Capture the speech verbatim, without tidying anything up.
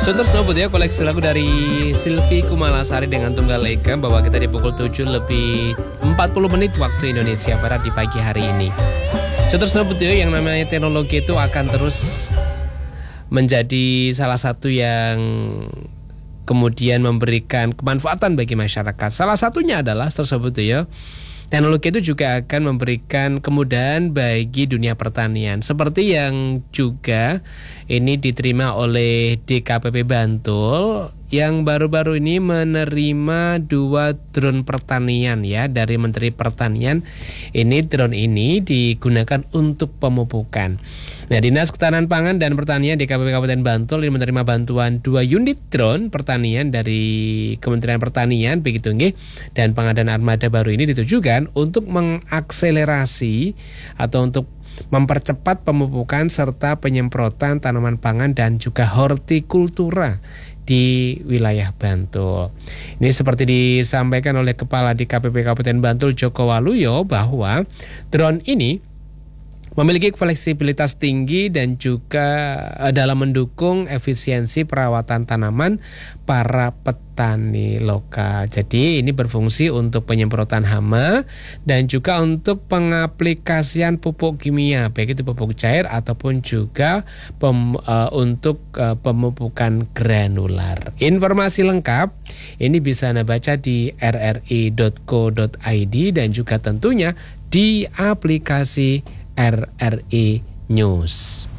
Suter Snowboard ya, koleksi lagu dari Silvi Kumalasari dengan Tunggal Eka, bahwa kita di pukul tujuh lebih empat puluh menit waktu Indonesia Barat di pagi hari ini. Suter Snowboard ya, yang namanya teknologi itu akan terus menjadi salah satu yang kemudian memberikan kemanfaatan bagi masyarakat. Salah satunya adalah tersebut ya, teknologi itu juga akan memberikan kemudahan bagi dunia pertanian. Seperti yang juga ini diterima oleh D K P P Bantul yang baru-baru ini menerima dua drone pertanian ya dari Menteri Pertanian. Ini drone ini digunakan untuk pemupukan. Nah, Dinas Ketahanan Pangan dan Pertanian D K P P Kabupaten Bantul ini menerima bantuan dua unit drone pertanian dari Kementerian Pertanian, begitu nggih. Dan pengadaan armada baru ini ditujukan untuk mengakselerasi atau untuk mempercepat pemupukan serta penyemprotan tanaman pangan dan juga hortikultura di wilayah Bantul. Ini seperti disampaikan oleh Kepala D K P P Kabupaten Bantul Joko Waluyo bahwa drone ini memiliki fleksibilitas tinggi dan juga dalam mendukung efisiensi perawatan tanaman para petani lokal. Jadi ini berfungsi untuk penyemprotan hama dan juga untuk pengaplikasian pupuk kimia, baik itu pupuk cair ataupun juga pem, uh, untuk uh, pemupukan granular. Informasi lengkap ini bisa Anda baca di r r i dot co dot i d dan juga tentunya di aplikasi R R I News.